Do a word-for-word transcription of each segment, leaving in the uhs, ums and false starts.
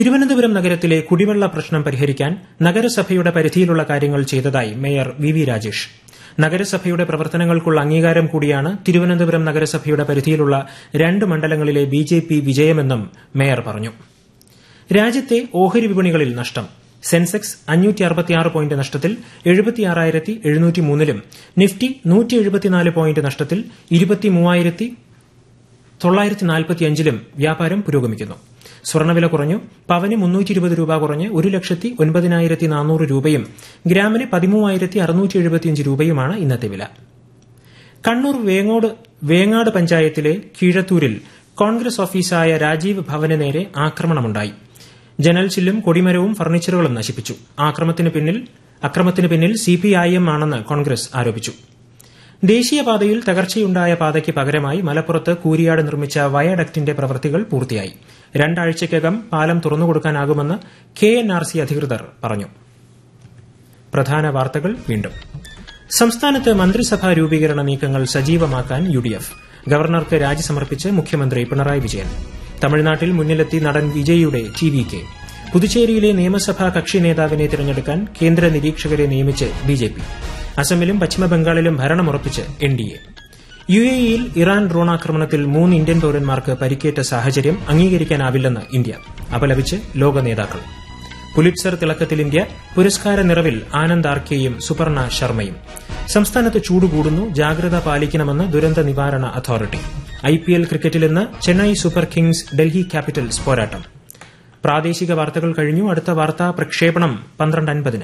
തിരുവനന്തപുരം നഗരത്തിലെ കുടിവെള്ള പ്രശ്നം പരിഹരിക്കാൻ നഗരസഭയുടെ പരിധിയിലുള്ള കാര്യങ്ങൾ ചെയ്തതായി മേയർ വി വി രാജേഷ്. നഗരസഭയുടെ പ്രവർത്തനങ്ങൾക്കുള്ള അംഗീകാരം കൂടിയാണ് തിരുവനന്തപുരം നഗരസഭയുടെ പരിധിയിലുള്ള രണ്ട് മണ്ഡലങ്ങളിലെ ബി ജെ പി വിജയമെന്നും മേയർ പറഞ്ഞു. രാജ്യത്തെ ഓഹരി വിപണികളിൽ നഷ്ടം. സെൻസെക്സ് അഞ്ഞൂറ്റി അറുപത്തിയാറ് പോയിന്റ് നഷ്ടത്തിൽ എഴുപത്തിയാറായിരത്തി എഴുന്നൂറ്റി മൂന്നിലും നിഫ്റ്റി നൂറ്റി എഴുപത്തിനാല് പോയിന്റ് നഷ്ടത്തിൽ ഇരുപത്തിമൂവായിരത്തി തൊള്ളായിരത്തി നാൽപ്പത്തിയഞ്ചിലും വ്യാപാരം പുരോഗമിക്കുന്നു. സ്വർണ്ണവില കുറഞ്ഞു. പവന് മുന്നൂറ്റി ഇരുപത് രൂപ കുറഞ്ഞ് ഒരു ലക്ഷത്തി ഒൻപതിനായിരത്തി നാനൂറ് രൂപയും ഗ്രാമിന് പതിമൂവായിരത്തി അറുന്നൂറ്റി എഴുപത്തിയഞ്ച് രൂപയുമാണ് ഇന്നത്തെ വില. കണ്ണൂർ വേങ്ങോട് വേങ്ങാട് പഞ്ചായത്തിലെ കീഴത്തൂരിൽ കോൺഗ്രസ് ഓഫീസായ രാജീവ് ഭവന് നേരെ ആക്രമണമുണ്ടായി. ജനൽ ചില്ലും കൊടിമരവും ഫർണിച്ചറുകളും നശിപ്പിച്ചു. ആക്രമണത്തിന് പിന്നിൽ അക്രമത്തിന് പിന്നിൽ സിപിഐഎം ആണെന്ന് കോൺഗ്രസ് ആരോപിച്ചു. ദേശീയപാതയിൽ തകർച്ചയുണ്ടായ പാതയ്ക്ക് പകരമായി മലപ്പുറത്ത് കൂരിയാട് നിർമ്മിച്ച വയഡക്റ്റിന്റെ പ്രവൃത്തികൾ പൂർത്തിയായി. രണ്ടാഴ്ചയ്ക്കകം പാലം തുറന്നുകൊടുക്കാനാകുമെന്ന് കെ എൻ ആർ സി അധികൃതർ പറഞ്ഞു. പ്രധാന വാർത്തകൾ വീണ്ടും. സംസ്ഥാനത്ത് മന്ത്രിസഭാ രൂപീകരണ നീക്കങ്ങൾ സജീവമാക്കാൻ യു ഡി എഫ്. ഗവർണർക്ക് രാജി സമർപ്പിച്ച് മുഖ്യമന്ത്രി പിണറായി വിജയൻ. തമിഴ്നാട്ടിൽ മുന്നിലെത്തി നടൻ വിജയിയുടെ ടി വി കെ. പുതുച്ചേരിയിലെ നിയമസഭാ കക്ഷി നേതാവിനെ തിരഞ്ഞെടുക്കാൻ കേന്ദ്ര നിരീക്ഷകരെ നിയമിച്ച് ബി ജെ പി. അസമിലും പശ്ചിമബംഗാളിലും ഭരണമുറപ്പിച്ച് N D A. U A ഇയിൽ ഇറാൻ ഡ്രോണാക്രമണത്തിൽ മൂന്ന് ഇന്ത്യൻ പൌരന്മാർക്ക് പരിക്കേറ്റ സാഹചര്യം അംഗീകരിക്കാനാവില്ലെന്ന് ഇന്ത്യ. അപലപിച്ച് ലോക നേതാക്കൾ. Pulitzer തിളക്കത്തിൽ India. പുരസ്കാര നിറവിൽ ആനന്ദ് ആർക്കെയും സുപർണ ശർമ്മയും. സംസ്ഥാനത്ത് ചൂട് കൂടുന്നു. ജാഗ്രത പാലിക്കണമെന്ന് ദുരന്ത നിവാരണ അതോറിറ്റി. ഐ പി എൽ ക്രിക്കറ്റിൽ ഇന്ന് Chennai super Kings Delhi Capitals പോരാട്ടം. പ്രാദേശിക വാർത്തകൾ കഴിഞ്ഞു. അടുത്ത വാർത്താ പ്രക്ഷേപണം പന്ത്രണ്ട് അൻപതിന്.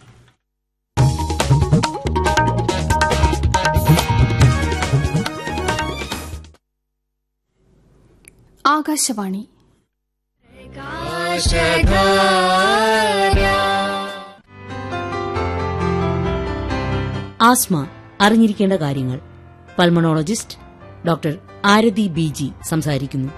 ആകാശവാണി. ആസ്മ അറിഞ്ഞിരിക്കേണ്ട കാര്യങ്ങൾ. പൾമണോളജിസ്റ്റ് ഡോക്ടർ ആരതി ബി ജി സംസാരിക്കുന്നു.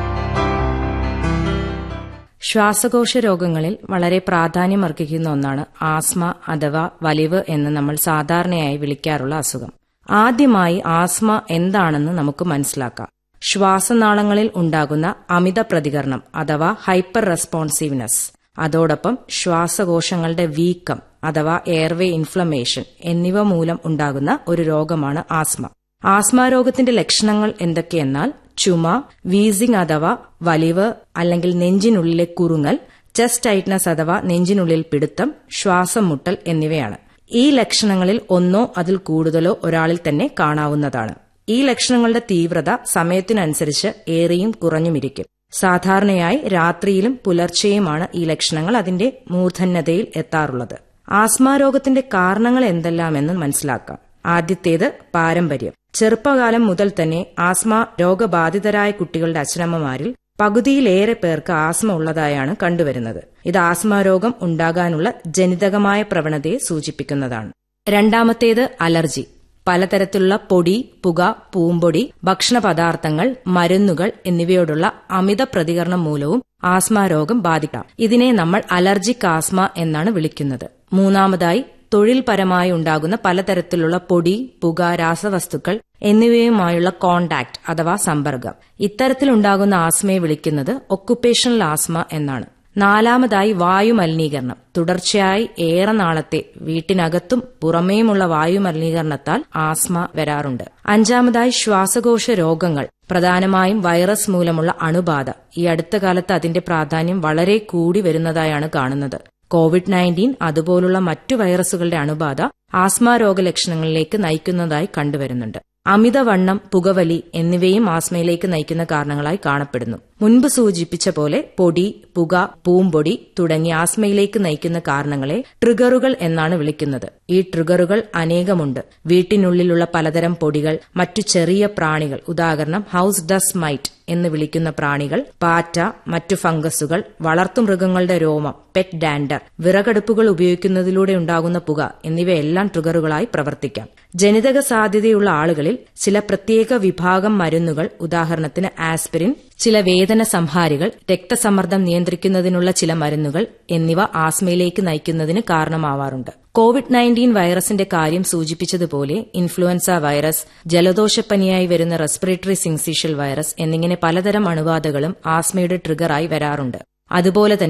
ശ്വാസകോശ രോഗങ്ങളിൽ വളരെ പ്രാധാന്യമർഹിക്കുന്ന ഒന്നാണ് ആസ്മ അഥവാ വലിവ് എന്ന് നമ്മൾ സാധാരണയായി വിളിക്കാറുള്ള അസുഖം. ആദ്യമായി ആസ്മ എന്താണെന്ന് നമുക്ക് മനസ്സിലാക്കാം. ശ്വാസനാളങ്ങളിൽ ഉണ്ടാകുന്ന അമിത പ്രതികരണം അഥവാ ഹൈപ്പർ റെസ്പോൺസീവ്നെസ്, അതോടൊപ്പം ശ്വാസകോശങ്ങളുടെ വീക്കം അഥവാ എയർവേ ഇൻഫ്ലമേഷൻ എന്നിവ മൂലം ഉണ്ടാകുന്ന ഒരു രോഗമാണ് ആസ്മ. ആസ്മ രോഗത്തിന്റെ ലക്ഷണങ്ങൾ എന്തൊക്കെയെന്നാൽ ചുമ, വീസിംഗ് അഥവാ വലിവ് അല്ലെങ്കിൽ നെഞ്ചിനുള്ളിലെ കുറുങ്ങൽ, ചെസ്റ്റ് ടൈറ്റ്നസ് അഥവാ നെഞ്ചിനുള്ളിൽ പിടുത്തം, ശ്വാസം മുട്ടൽ എന്നിവയാണ്. ഈ ലക്ഷണങ്ങളിൽ ഒന്നോ അതിൽ കൂടുതലോ ഒരാളിൽ തന്നെ കാണാവുന്നതാണ്. ഈ ലക്ഷണങ്ങളുടെ തീവ്രത സമയത്തിനനുസരിച്ച് ഏറിയും കുറഞ്ഞുമിരിക്കും. സാധാരണയായി രാത്രിയിലും പുലർച്ചെയുമാണ് ഈ ലക്ഷണങ്ങൾ അതിന്റെ മൂർധന്യതയിൽ എത്താറുള്ളത്. ആസ്മ രോഗത്തിന്റെ കാരണങ്ങൾ എന്തെല്ലാമെന്ന് മനസ്സിലാക്കാം. ആദ്യത്തേത് പാരമ്പര്യം. ചെറുപ്പകാലം മുതൽ തന്നെ ആസ്മ രോഗബാധിതരായ കുട്ടികളുടെ അച്ഛനമ്മമാരിൽ പകുതിയിലേറെ പേർക്ക് ആസ്മ ഉള്ളതായാണ് കണ്ടുവരുന്നത്. ഇത് ആസ്മ രോഗം ഉണ്ടാകാനുള്ള ജനിതകമായ പ്രവണതയെ സൂചിപ്പിക്കുന്നതാണ്. രണ്ടാമത്തേത് അലർജി. പലതരത്തിലുള്ള പൊടി, പുക, പൂമ്പൊടി, ഭക്ഷണ പദാർത്ഥങ്ങൾ, മരുന്നുകൾ എന്നിവയോടുള്ള അമിത പ്രതികരണം മൂലവും ആസ്മ രോഗം ബാധിക്കാം. ഇതിനെ നമ്മൾ അലർജിക് ആസ്മ എന്നാണ് വിളിക്കുന്നത്. മൂന്നാമതായി തൊഴിൽപരമായി ഉണ്ടാകുന്ന പലതരത്തിലുള്ള പൊടി, പുക, രാസവസ്തുക്കൾ എന്നിവയുമായുള്ള കോണ്ടാക്ട് അഥവാ സമ്പർക്കം. ഇത്തരത്തിലുണ്ടാകുന്ന ആസ്മയെ വിളിക്കുന്നത് ഒക്കുപേഷണൽ ആസ്മ എന്നാണ്. നാലാമതായി വായുമലിനീകരണം. തുടർച്ചയായി ഏറെ നാളത്തെ വീട്ടിനകത്തും പുറമേയുമുള്ള വായുമലിനീകരണത്താൽ ആസ്മ വരാറുണ്ട്. അഞ്ചാമതായി ശ്വാസകോശ രോഗങ്ങൾ, പ്രധാനമായും വൈറസ് മൂലമുള്ള അണുബാധ. ഈ അടുത്ത കാലത്ത് അതിന്റെ പ്രാധാന്യം വളരെ കൂടി വരുന്നതായാണ് കാണുന്നത്. കോവിഡ് നയൻറ്റീൻ അതുപോലുള്ള മറ്റു വൈറസുകളുടെ അണുബാധ ആസ്മ രോഗലക്ഷണങ്ങളിലേക്ക് നയിക്കുന്നതായി കണ്ടുവരുന്നുണ്ട്. അമിതവണ്ണം, പുകവലി എന്നിവയും ആസ്മയിലേക്ക് നയിക്കുന്ന കാരണങ്ങളായി കാണപ്പെടുന്നു. മുൻപ് സൂചിപ്പിച്ച പോലെ പൊടി, പുക, പൂമ്പൊടി തുടങ്ങി ആസ്മയിലേക്ക് നയിക്കുന്ന കാരണങ്ങളെ ട്രിഗറുകൾ എന്നാണ് വിളിക്കുന്നത്. ഈ ട്രിഗറുകൾ അനേകമുണ്ട്. വീട്ടിനുള്ളിലുള്ള പലതരം പൊടികൾ, മറ്റു ചെറിയ പ്രാണികൾ, ഉദാഹരണം ഹൌസ് ഡസ്റ്റ് മൈറ്റ് എന്ന് വിളിക്കുന്ന പ്രാണികൾ, പാറ്റ, മറ്റു ഫംഗസുകൾ, വളർത്തുമൃഗങ്ങളുടെ രോമം, പെറ്റ് ഡാൻഡർ, വിറകടുപ്പുകൾ ഉപയോഗിക്കുന്നതിലൂടെ ഉണ്ടാകുന്ന പുക എന്നിവയെല്ലാം ട്രിഗറുകളായി പ്രവർത്തിക്കാം. ജനിതക സാധ്യതയുള്ള ആളുകളിൽ ചില പ്രത്യേക വിഭാഗം മരുന്നുകൾ, ഉദാഹരണത്തിന് ആസ്പിരിൻ, ചില വേദന സംഹാരികൾ, രക്തസമ്മർദ്ദം നിയന്ത്രിക്കുന്നതിനുള്ള ചില മരുന്നുകൾ എന്നിവ ആസ്മയിലേക്ക് നയിക്കുന്നതിന് കാരണമാവാറുണ്ട്. കോവിഡ് നയൻറ്റീൻ വൈറസിന്റെ കാര്യം സൂചിപ്പിച്ചതുപോലെ ഇൻഫ്ലുവൻസ വൈറസ്, ജലദോഷപ്പനിയായി വരുന്ന റെസ്പിറേറ്ററി സിൻസിഷ്യൽ വൈറസ് എന്നിങ്ങനെ പലതരം അണുബാധകളും ആസ്മയുടെ ട്രിഗറായി വരാറുണ്ട്. അതുപോലെ തന്നെ